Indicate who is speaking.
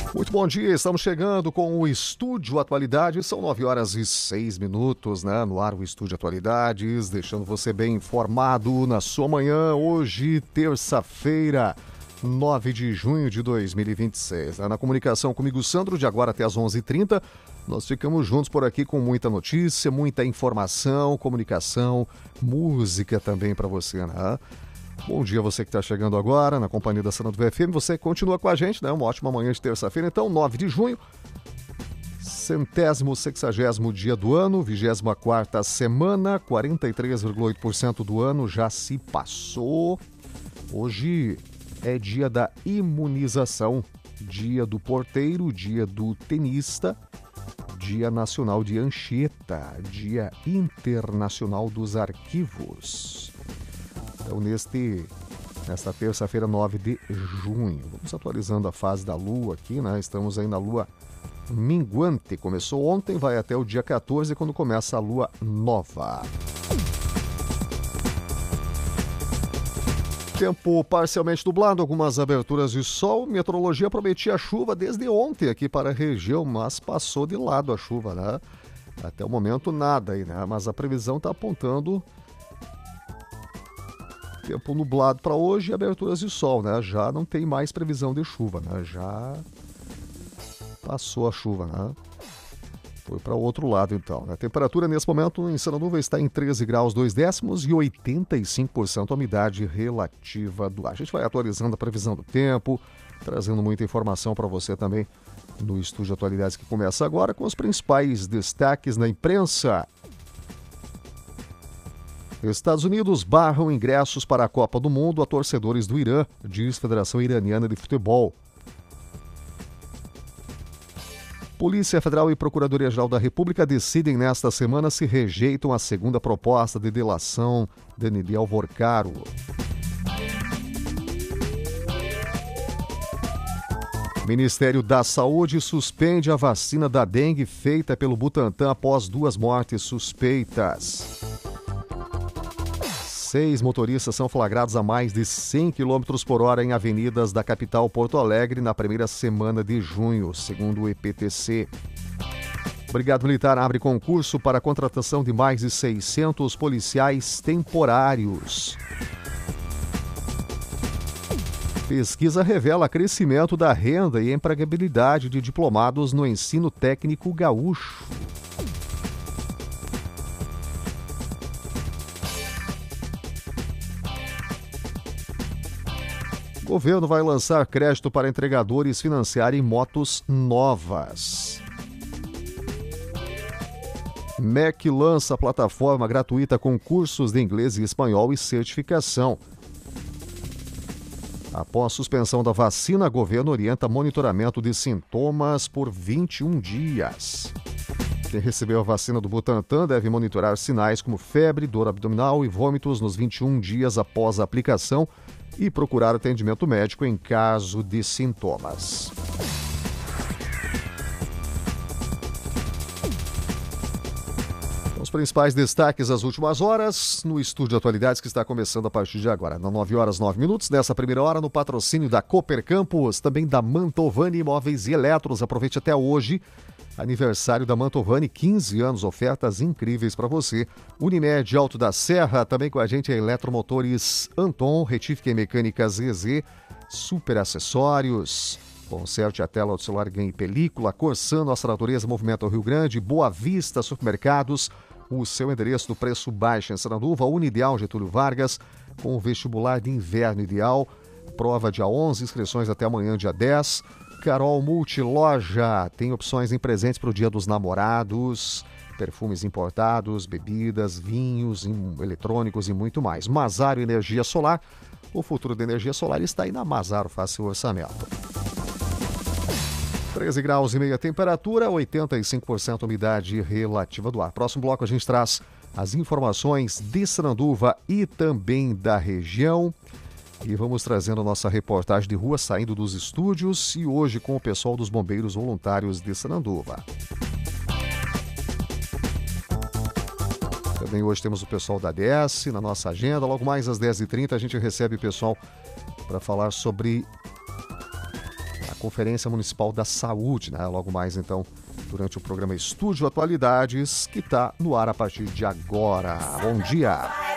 Speaker 1: Muito bom dia, estamos chegando com o Estúdio Atualidades, são 9h06, né? No ar o Estúdio Atualidades, deixando você bem informado na sua manhã, hoje, terça-feira, 9 de junho de 2026. Na comunicação comigo, Sandro, de agora até às 11h30, nós ficamos juntos por aqui com muita notícia, muita informação, comunicação, música também para você, né? Bom dia você que está chegando agora na companhia da Sananduva FM, você continua com a gente, né? Uma ótima manhã de terça-feira, então 9 de junho, 160º dia do ano, 24ª semana, 43,8% do ano já se passou. Hoje é dia da imunização, dia do porteiro, dia do tenista, dia nacional de Anchieta, dia internacional dos arquivos. Então, nesta terça-feira, 9 de junho, vamos atualizando a fase da Lua aqui, né? Estamos aí na Lua minguante, começou ontem, vai até o dia 14, quando começa a Lua nova. Tempo parcialmente nublado, algumas aberturas de sol, meteorologia prometia chuva desde ontem aqui para a região, mas passou de lado a chuva, né? Até o momento nada aí, né? Mas a previsão está apontando tempo nublado para hoje e aberturas de sol, né? Já não tem mais previsão de chuva, né? Já passou a chuva, né? Foi para o outro lado, então. A temperatura nesse momento em Sananduva está em 13 graus 2 décimos e 85% a umidade relativa do ar. A gente vai atualizando a previsão do tempo, trazendo muita informação para você também no Estúdio Atualidades, que começa agora com os principais destaques na imprensa. Estados Unidos barram ingressos para a Copa do Mundo a torcedores do Irã, diz Federação Iraniana de Futebol. Polícia Federal e Procuradoria-Geral da República decidem nesta semana se rejeitam a segunda proposta de delação de Nidi Alvorcaro. Ministério da Saúde suspende a vacina da dengue feita pelo Butantan após 2 mortes suspeitas. 6 motoristas são flagrados a mais de 100 km por hora em avenidas da capital Porto Alegre na primeira semana de junho, segundo o EPTC. Brigada Militar abre concurso para a contratação de mais de 600 policiais temporários. Pesquisa revela crescimento da renda e empregabilidade de diplomados no ensino técnico gaúcho. O governo vai lançar crédito para entregadores financiarem motos novas. MEC lança plataforma gratuita com cursos de inglês e espanhol e certificação. Após suspensão da vacina, governo orienta monitoramento de sintomas por 21 dias. Quem recebeu a vacina do Butantan deve monitorar sinais como febre, dor abdominal e vômitos nos 21 dias após a aplicação e procurar atendimento médico em caso de sintomas. Os principais destaques das últimas horas no Estúdio Atualidades, que está começando a partir de agora, nas 9h09. Nessa primeira hora, no patrocínio da Cooper Campus, também da Mantovani Imóveis e Eletros. Aproveite até hoje, aniversário da Mantovani, 15 anos, ofertas incríveis para você. Unimed Alto da Serra, também com a gente a Eletromotores Anton, Retífica e Mecânica ZZ, Super Acessórios, conserte a tela do celular, ganhe película, Corsã, Nossa Natureza, Movimento Rio Grande, Boa Vista Supermercados, o seu endereço do preço baixo em Sananduva, Unideal Getúlio Vargas, com o vestibular de inverno ideal, prova dia 11, inscrições até amanhã dia 10, Carol Multiloja, tem opções em presentes para o Dia dos Namorados, perfumes importados, bebidas, vinhos, eletrônicos e muito mais. Mazaro Energia Solar, o futuro da energia solar está aí na Mazaro, faça seu orçamento. 13 graus e meia temperatura, 85% umidade relativa do ar. Próximo bloco a gente traz as informações de Sananduva e também da região. E vamos trazendo a nossa reportagem de rua, saindo dos estúdios, e hoje com o pessoal dos Bombeiros Voluntários de Sananduva. Também hoje temos o pessoal da ADS na nossa agenda. Logo mais às 10h30 a gente recebe o pessoal para falar sobre a Conferência Municipal da Saúde, né? Logo mais, então, durante o programa Estúdio Atualidades, que está no ar a partir de agora. Bom dia!